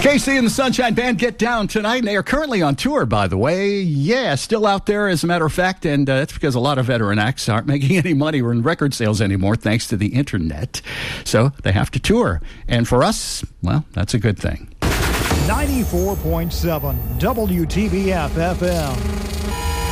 KC and the Sunshine Band get down tonight. They are currently on tour, by the way. Yeah, still out there, as a matter of fact, and that's because a lot of veteran acts aren't making any money or in record sales anymore, thanks to the internet. So they have to tour. And for us, well, that's a good thing. 94.7 WTBF FM.